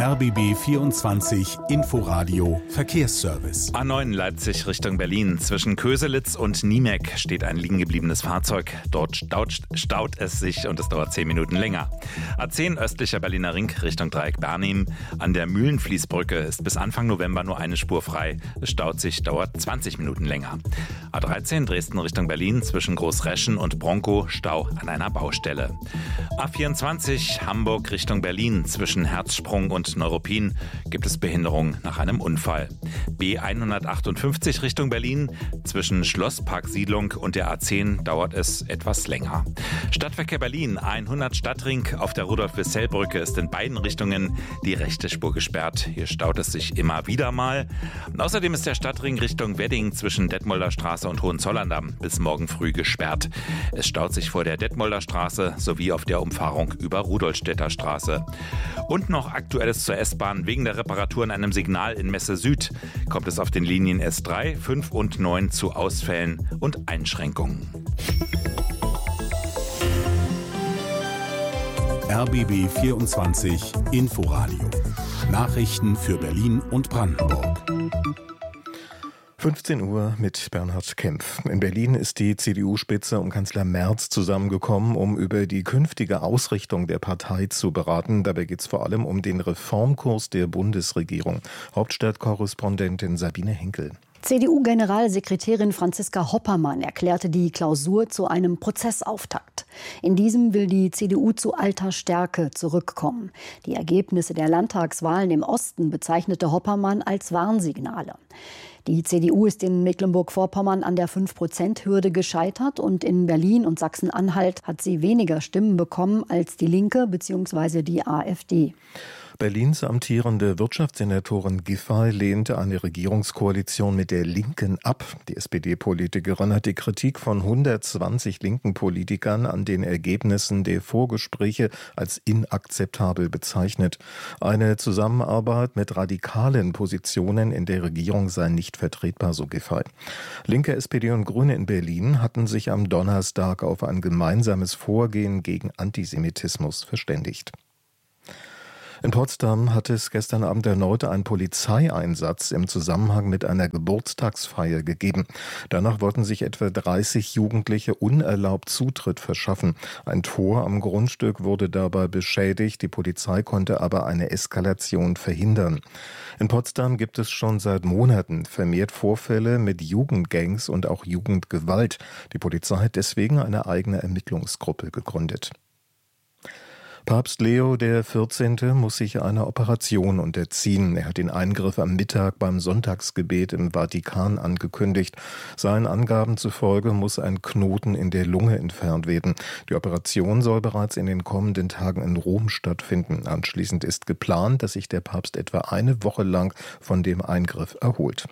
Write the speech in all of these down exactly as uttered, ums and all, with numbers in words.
R B B vierundzwanzig Inforadio Verkehrsservice. A neun Leipzig Richtung Berlin. Zwischen Köselitz und Niemek steht ein liegengebliebenes Fahrzeug. Dort staut, staut es sich und es dauert zehn Minuten länger. A zehn östlicher Berliner Ring Richtung Dreieck Bernheim. An der Mühlenfließbrücke ist bis Anfang November nur eine Spur frei. Es staut sich, dauert zwanzig Minuten länger. A dreizehn Dresden Richtung Berlin. Zwischen Großreschen und Bronkow Stau an einer Baustelle. A vierundzwanzig Hamburg Richtung Berlin. Zwischen Herzsprung und Neuruppin gibt es Behinderung nach einem Unfall. B hundertachtundfünfzig Richtung Berlin. Zwischen Schlossparksiedlung und der A zehn dauert es etwas länger. Stadtverkehr Berlin hundert Stadtring. Auf der Rudolf-Wissell-Brücke ist in beiden Richtungen die rechte Spur gesperrt. Hier staut es sich immer wieder mal. Und außerdem ist der Stadtring Richtung Wedding zwischen Detmolder Straße und Hohenzollern-Damm bis morgen früh gesperrt. Es staut sich vor der Detmolder Straße sowie auf der Umfahrung über Rudolstädter Straße. Und noch aktuelles zur S-Bahn. Wegen der Reparatur an einem Signal in Messe Süd kommt es auf den Linien S drei, fünf und neun zu Ausfällen und Einschränkungen. R B B vierundzwanzig Inforadio. Nachrichten für Berlin und Brandenburg. fünfzehn Uhr mit Bernhard Kempf. In Berlin ist die C D U-Spitze um Kanzler Merz zusammengekommen, um über die künftige Ausrichtung der Partei zu beraten. Dabei geht es vor allem um den Reformkurs der Bundesregierung. Hauptstadtkorrespondentin Sabine Henkel. C D U-Generalsekretärin Franziska Hoppermann erklärte die Klausur zu einem Prozessauftakt. In diesem will die C D U zu alter Stärke zurückkommen. Die Ergebnisse der Landtagswahlen im Osten bezeichnete Hoppermann als Warnsignale. Die C D U ist in Mecklenburg-Vorpommern an der fünf Prozent Hürde gescheitert und in Berlin und Sachsen-Anhalt hat sie weniger Stimmen bekommen als die Linke bzw. die AfD. Berlins amtierende Wirtschaftssenatorin Giffey lehnte eine Regierungskoalition mit der Linken ab. Die S P D-Politikerin hat die Kritik von hundertzwanzig linken Politikern an den Ergebnissen der Vorgespräche als inakzeptabel bezeichnet. Eine Zusammenarbeit mit radikalen Positionen in der Regierung sei nicht vertretbar, so Giffey. Linke, S P D und Grüne in Berlin hatten sich am Donnerstag auf ein gemeinsames Vorgehen gegen Antisemitismus verständigt. In Potsdam hat es gestern Abend erneut einen Polizeieinsatz im Zusammenhang mit einer Geburtstagsfeier gegeben. Danach wollten sich etwa dreißig Jugendliche unerlaubt Zutritt verschaffen. Ein Tor am Grundstück wurde dabei beschädigt. Die Polizei konnte aber eine Eskalation verhindern. In Potsdam gibt es schon seit Monaten vermehrt Vorfälle mit Jugendgangs und auch Jugendgewalt. Die Polizei hat deswegen eine eigene Ermittlungsgruppe gegründet. Papst Leo der vierzehnte muss sich einer Operation unterziehen. Er hat den Eingriff am Mittag beim Sonntagsgebet im Vatikan angekündigt. Seinen Angaben zufolge muss ein Knoten in der Lunge entfernt werden. Die Operation soll bereits in den kommenden Tagen in Rom stattfinden. Anschließend ist geplant, dass sich der Papst etwa eine Woche lang von dem Eingriff erholt.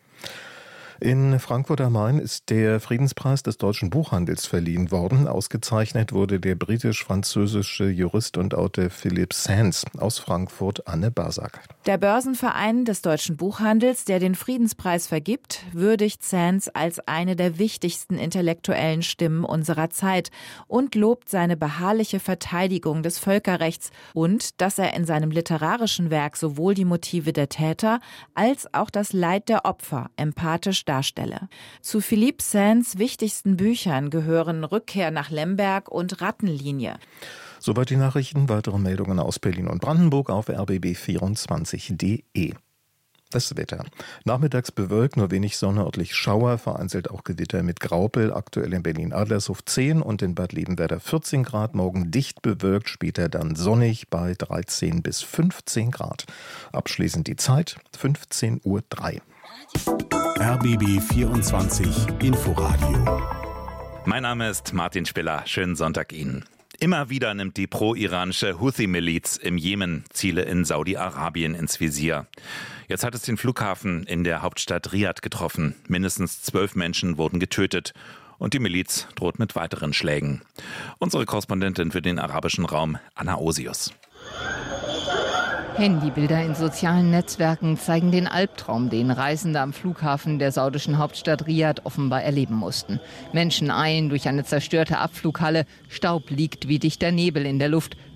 In Frankfurt am Main ist der Friedenspreis des deutschen Buchhandels verliehen worden. Ausgezeichnet wurde der britisch-französische Jurist und Autor Philippe Sands. Aus Frankfurt Anne Basak. Der Börsenverein des deutschen Buchhandels, der den Friedenspreis vergibt, würdigt Sands als eine der wichtigsten intellektuellen Stimmen unserer Zeit und lobt seine beharrliche Verteidigung des Völkerrechts und dass er in seinem literarischen Werk sowohl die Motive der Täter als auch das Leid der Opfer empathisch darstelle. Zu Philippe Sands wichtigsten Büchern gehören Rückkehr nach Lemberg und Rattenlinie. Soweit die Nachrichten. Weitere Meldungen aus Berlin und Brandenburg auf r b b vierundzwanzig punkt d e. Das Wetter. Nachmittags bewölkt, nur wenig Sonne, örtlich Schauer, vereinzelt auch Gewitter mit Graupel. Aktuell in Berlin-Adlershof zehn und in Bad Liebenwerda vierzehn Grad. Morgen dicht bewölkt, später dann sonnig bei dreizehn bis fünfzehn Grad. Abschließend die Zeit, fünfzehn Uhr drei. R B B vierundzwanzig Inforadio. Mein Name ist Martin Spiller. Schönen Sonntag Ihnen. Immer wieder nimmt die pro-iranische Houthi-Miliz im Jemen Ziele in Saudi-Arabien ins Visier. Jetzt hat es den Flughafen in der Hauptstadt Riad getroffen. Mindestens zwölf Menschen wurden getötet. Und die Miliz droht mit weiteren Schlägen. Unsere Korrespondentin für den arabischen Raum, Anna Osius. Handybilder in sozialen Netzwerken zeigen den Albtraum, den Reisende am Flughafen der saudischen Hauptstadt Riad offenbar erleben mussten. Menschen eilen durch eine zerstörte Abflughalle, Staub liegt wie dichter Nebel in der Luft,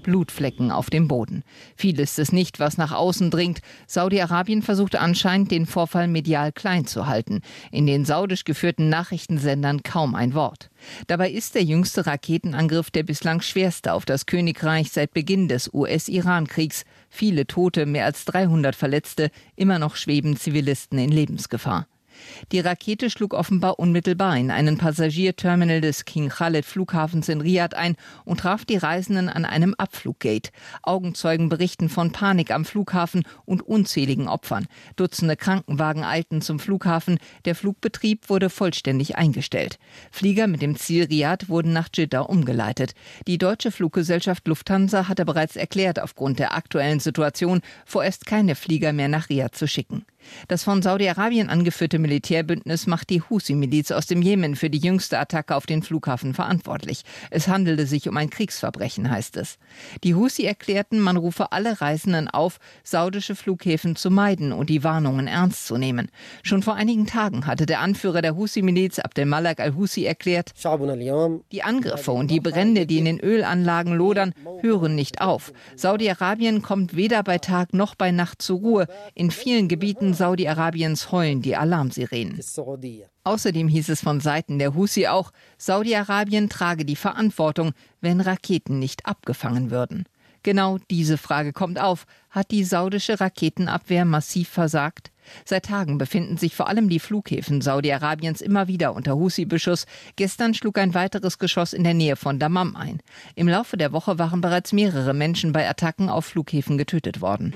Blutflecken auf dem Boden. Viel ist es nicht, was nach außen dringt. Saudi-Arabien versucht anscheinend, den Vorfall medial klein zu halten. In den saudisch geführten Nachrichtensendern kaum ein Wort. Dabei ist der jüngste Raketenangriff der bislang schwerste auf das Königreich seit Beginn des U S-Iran-Kriegs. Viele Tote, mehr als dreihundert Verletzte, immer noch schweben Zivilisten in Lebensgefahr. Die Rakete schlug offenbar unmittelbar in einen Passagierterminal des King Khaled Flughafens in Riad ein und traf die Reisenden an einem Abfluggate. Augenzeugen berichten von Panik am Flughafen und unzähligen Opfern. Dutzende Krankenwagen eilten zum Flughafen. Der Flugbetrieb wurde vollständig eingestellt. Flieger mit dem Ziel Riad wurden nach Jeddah umgeleitet. Die deutsche Fluggesellschaft Lufthansa hatte bereits erklärt, aufgrund der aktuellen Situation vorerst keine Flieger mehr nach Riad zu schicken. Das von Saudi-Arabien angeführte Militärbündnis macht die Husi-Miliz aus dem Jemen für die jüngste Attacke auf den Flughafen verantwortlich. Es handelte sich um ein Kriegsverbrechen, heißt es. Die Husi erklärten, man rufe alle Reisenden auf, saudische Flughäfen zu meiden und die Warnungen ernst zu nehmen. Schon vor einigen Tagen hatte der Anführer der Husi-Miliz, Abdelmalek al-Husi, erklärt, die Angriffe und die Brände, die in den Ölanlagen lodern, hören nicht auf. Saudi-Arabien kommt weder bei Tag noch bei Nacht zur Ruhe. In vielen Gebieten Saudi-Arabiens heulen die Alarmsirenen. Außerdem hieß es von Seiten der Husi auch, Saudi-Arabien trage die Verantwortung, wenn Raketen nicht abgefangen würden. Genau diese Frage kommt auf. Hat die saudische Raketenabwehr massiv versagt? Seit Tagen befinden sich vor allem die Flughäfen Saudi-Arabiens immer wieder unter Husi-Beschuss. Gestern schlug ein weiteres Geschoss in der Nähe von Dammam ein. Im Laufe der Woche waren bereits mehrere Menschen bei Attacken auf Flughäfen getötet worden.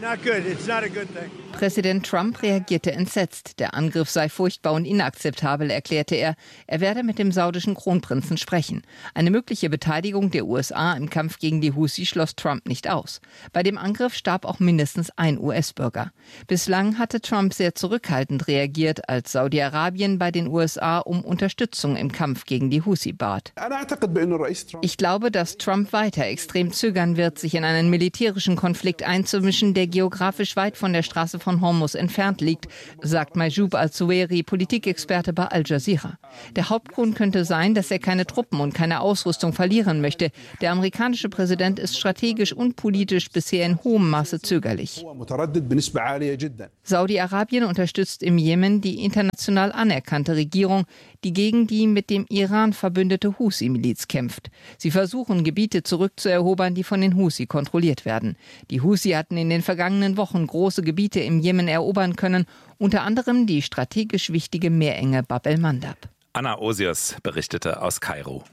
Präsident Trump reagierte entsetzt. Der Angriff sei furchtbar und inakzeptabel, erklärte er. Er werde mit dem saudischen Kronprinzen sprechen. Eine mögliche Beteiligung der U S A im Kampf gegen die Husi schloss Trump nicht aus. Bei dem Angriff starb auch mindestens ein U S-Bürger. Bislang hatte Trump sehr zurückhaltend reagiert, als Saudi-Arabien bei den U S A um Unterstützung im Kampf gegen die Husi bat. Ich glaube, dass Trump weiter extrem zögern wird, sich in einen militärischen Konflikt einzumischen, der geografisch weit von der Straße von Hormuz entfernt liegt, sagt Majoub al-Zuwairi, Politikexperte bei Al Jazeera. Der Hauptgrund könnte sein, dass er keine Truppen und keine Ausrüstung verlieren möchte. Der amerikanische Präsident ist strategisch und politisch bisher in hohem Maße zögerlich. Saudi-Arabien unterstützt im Jemen die international anerkannte Regierung, die gegen die mit dem Iran verbündete Husi-Miliz kämpft. Sie versuchen, Gebiete zurückzuerobern, die von den Husi kontrolliert werden. Die Husi hatten in den vergangenen Wochen große Gebiete im Jemen erobern können, unter anderem die strategisch wichtige Meerenge Bab el-Mandab. Anna Osius berichtete aus Kairo.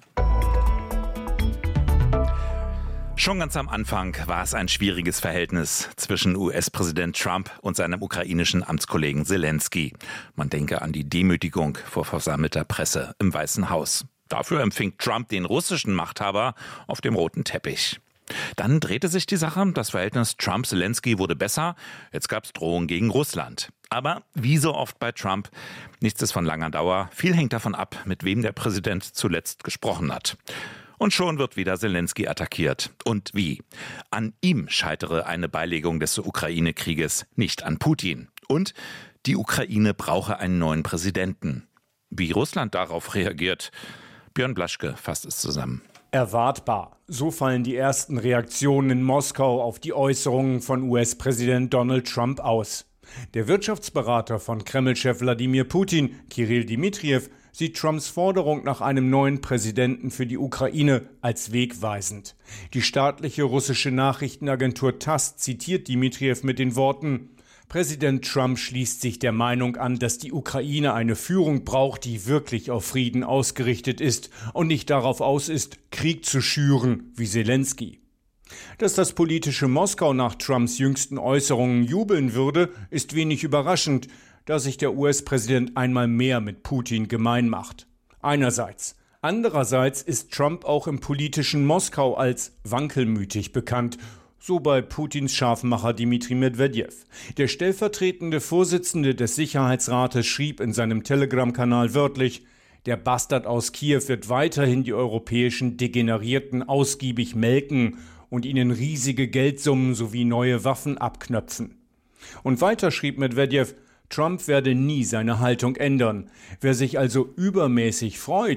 Schon ganz am Anfang war es ein schwieriges Verhältnis zwischen U S-Präsident Trump und seinem ukrainischen Amtskollegen Selensky. Man denke an die Demütigung vor versammelter Presse im Weißen Haus. Dafür empfing Trump den russischen Machthaber auf dem roten Teppich. Dann drehte sich die Sache, das Verhältnis Trump-Selensky wurde besser, jetzt gab es Drohungen gegen Russland. Aber wie so oft bei Trump, nichts ist von langer Dauer, viel hängt davon ab, mit wem der Präsident zuletzt gesprochen hat. Und schon wird wieder Selensky attackiert. Und wie? An ihm scheitere eine Beilegung des Ukraine-Krieges, nicht an Putin. Und die Ukraine brauche einen neuen Präsidenten. Wie Russland darauf reagiert, Björn Blaschke fasst es zusammen. Erwartbar. So fallen die ersten Reaktionen in Moskau auf die Äußerungen von U S-Präsident Donald Trump aus. Der Wirtschaftsberater von Kreml-Chef Wladimir Putin, Kirill Dmitriev, sieht Trumps Forderung nach einem neuen Präsidenten für die Ukraine als wegweisend. Die staatliche russische Nachrichtenagentur TASS zitiert Dmitriev mit den Worten: Präsident Trump schließt sich der Meinung an, dass die Ukraine eine Führung braucht, die wirklich auf Frieden ausgerichtet ist und nicht darauf aus ist, Krieg zu schüren wie Selensky. Dass das politische Moskau nach Trumps jüngsten Äußerungen jubeln würde, ist wenig überraschend, da sich der U S-Präsident einmal mehr mit Putin gemein macht. Einerseits. Andererseits ist Trump auch im politischen Moskau als wankelmütig bekannt, so bei Putins Scharfmacher Dmitri Medvedev. Der stellvertretende Vorsitzende des Sicherheitsrates schrieb in seinem Telegram-Kanal wörtlich: Der Bastard aus Kiew wird weiterhin die europäischen Degenerierten ausgiebig melken und ihnen riesige Geldsummen sowie neue Waffen abknöpfen. Und weiter schrieb Medvedev, Trump werde nie seine Haltung ändern. Wer sich also übermäßig freut,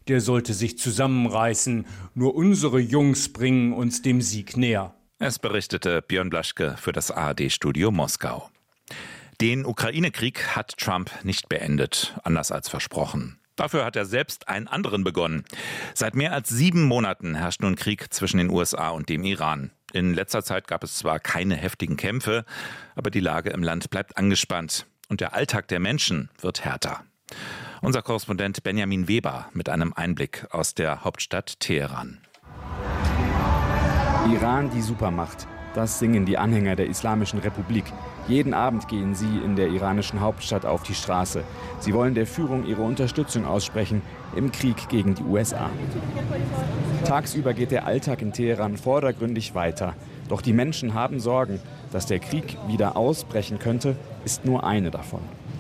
der sollte sich zusammenreißen. Nur unsere Jungs bringen uns dem Sieg näher. Es berichtete Björn Blaschke für das A R D-Studio Moskau. Den Ukraine-Krieg hat Trump nicht beendet, anders als versprochen. Dafür hat er selbst einen anderen begonnen. Seit mehr als sieben Monaten herrscht nun Krieg zwischen den U S A und dem Iran. In letzter Zeit gab es zwar keine heftigen Kämpfe, aber die Lage im Land bleibt angespannt und der Alltag der Menschen wird härter. Unser Korrespondent Benjamin Weber mit einem Einblick aus der Hauptstadt Teheran. Iran, die Supermacht. Das singen die Anhänger der Islamischen Republik. Jeden Abend gehen sie in der iranischen Hauptstadt auf die Straße. Sie wollen der Führung ihre Unterstützung aussprechen im Krieg gegen die U S A. Tagsüber geht der Alltag in Teheran vordergründig weiter. Doch die Menschen haben Sorgen. Dass der Krieg wieder ausbrechen könnte, ist nur eine davon.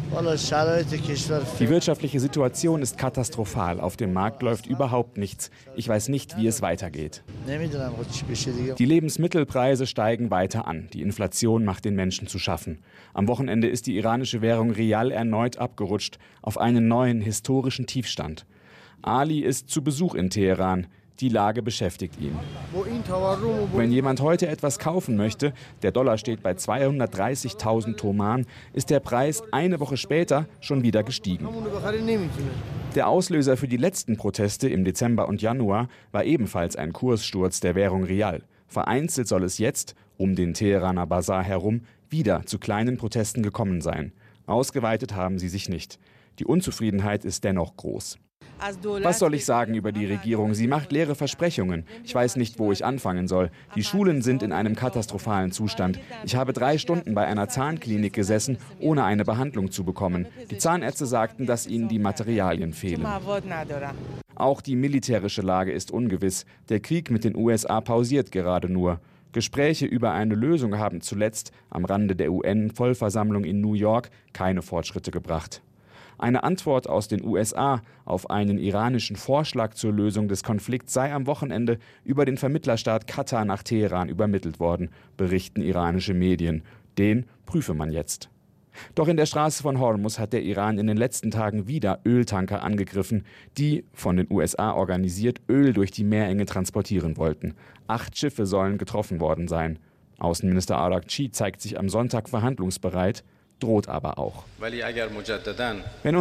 Die wirtschaftliche Situation ist katastrophal. Auf dem Markt läuft überhaupt nichts. Ich weiß nicht, wie es weitergeht. Die Lebensmittelpreise steigen weiter an. Die Inflation macht den Menschen zu schaffen. Am Wochenende ist die iranische Währung Rial erneut abgerutscht auf einen neuen historischen Tiefstand. Ali ist zu Besuch in Teheran. Die Lage beschäftigt ihn. Wenn jemand heute etwas kaufen möchte, der Dollar steht bei zweihundertdreißigtausend Toman, ist der Preis eine Woche später schon wieder gestiegen. Der Auslöser für die letzten Proteste im Dezember und Januar war ebenfalls ein Kurssturz der Währung Rial. Vereinzelt soll es jetzt, um den Teheraner Basar herum, wieder zu kleinen Protesten gekommen sein. Ausgeweitet haben sie sich nicht. Die Unzufriedenheit ist dennoch groß. Was soll ich sagen über die Regierung? Sie macht leere Versprechungen. Ich weiß nicht, wo ich anfangen soll. Die Schulen sind in einem katastrophalen Zustand. Ich habe drei Stunden bei einer Zahnklinik gesessen, ohne eine Behandlung zu bekommen. Die Zahnärzte sagten, dass ihnen die Materialien fehlen. Auch die militärische Lage ist ungewiss. Der Krieg mit den U S A pausiert gerade nur. Gespräche über eine Lösung haben zuletzt am Rande der U N-Vollversammlung in New York keine Fortschritte gebracht. Eine Antwort aus den U S A auf einen iranischen Vorschlag zur Lösung des Konflikts sei am Wochenende über den Vermittlerstaat Katar nach Teheran übermittelt worden, berichten iranische Medien. Den prüfe man jetzt. Doch in der Straße von Hormuz hat der Iran in den letzten Tagen wieder Öltanker angegriffen, die, von den U S A organisiert, Öl durch die Meerenge transportieren wollten. Acht Schiffe sollen getroffen worden sein. Außenminister Araghchi zeigt sich am Sonntag verhandlungsbereit, droht aber auch. Wenn